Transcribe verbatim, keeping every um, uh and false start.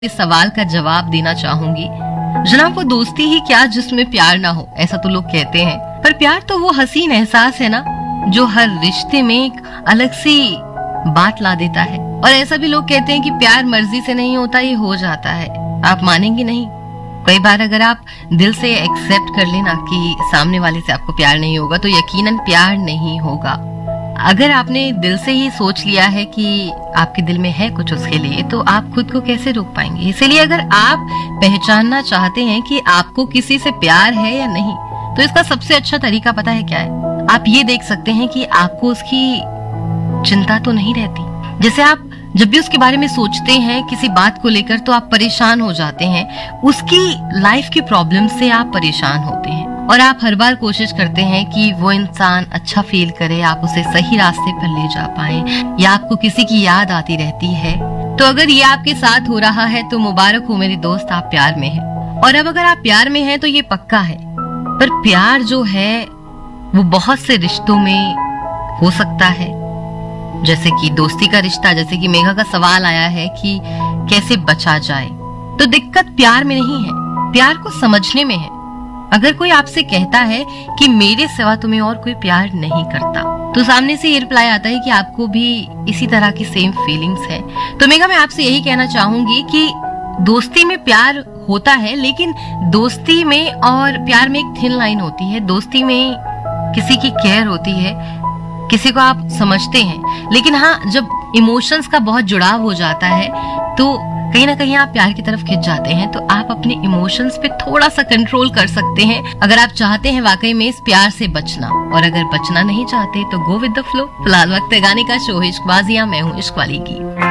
इस सवाल का जवाब देना चाहूंगी। जनाब, वो दोस्ती ही क्या जिसमें प्यार ना हो, ऐसा तो लोग कहते हैं, पर प्यार तो वो हसीन एहसास है ना जो हर रिश्ते में एक अलग सी बात ला देता है। और ऐसा भी लोग कहते हैं कि प्यार मर्जी से नहीं होता, ये हो जाता है। आप मानेंगे नहीं, कई बार अगर आप दिल से एक्सेप्ट कर लेना कि सामने वाले से आपको प्यार नहीं होगा, तो यकीनन प्यार नहीं होगा। अगर आपने दिल से ही सोच लिया है कि आपके दिल में है कुछ उसके लिए, तो आप खुद को कैसे रोक पाएंगे। इसीलिए अगर आप पहचानना चाहते हैं कि आपको किसी से प्यार है या नहीं, तो इसका सबसे अच्छा तरीका पता है क्या है? आप ये देख सकते हैं कि आपको उसकी चिंता तो नहीं रहती। जैसे आप जब भी उसके बारे में सोचते हैं किसी बात को लेकर, तो आप परेशान हो जाते हैं, उसकी लाइफ की प्रॉब्लम से आप परेशान होते हैं और आप हर बार कोशिश करते हैं कि वो इंसान अच्छा फील करे, आप उसे सही रास्ते पर ले जा पाए, या आपको किसी की याद आती रहती है। तो अगर ये आपके साथ हो रहा है तो मुबारक हो मेरे दोस्त, आप प्यार में हैं। और अब अगर आप प्यार में हैं तो ये पक्का है, पर प्यार जो है वो बहुत से रिश्तों में हो सकता है, जैसे कि दोस्ती का रिश्ता। जैसे कि मेघा का सवाल आया है कि कैसे बचा जाए, तो दिक्कत प्यार में नहीं है, प्यार को समझने में है। अगर कोई आपसे कहता है कि मेरे सिवा तुम्हें और कोई प्यार नहीं करता, तो सामने से ये रिप्लाई आता है कि आपको भी इसी तरह की सेम फीलिंग्स है। तो मेघा, मैं आपसे यही कहना चाहूंगी कि दोस्ती में प्यार होता है, लेकिन दोस्ती में और प्यार में एक थिन लाइन होती है। दोस्ती में किसी की केयर होती है, किसी को आप समझते हैं, लेकिन हाँ, जब इमोशंस का बहुत जुड़ाव हो जाता है तो कहीं ना कहीं आप प्यार की तरफ खिंच जाते हैं। तो आप अपने इमोशंस पे थोड़ा सा कंट्रोल कर सकते हैं अगर आप चाहते हैं वाकई में इस प्यार से बचना। और अगर बचना नहीं चाहते तो गो विद द फ्लो। फिलहाल वक्त है गाने का। शो है इश्कबाजियां, मैं हूँ इश्क वाली की।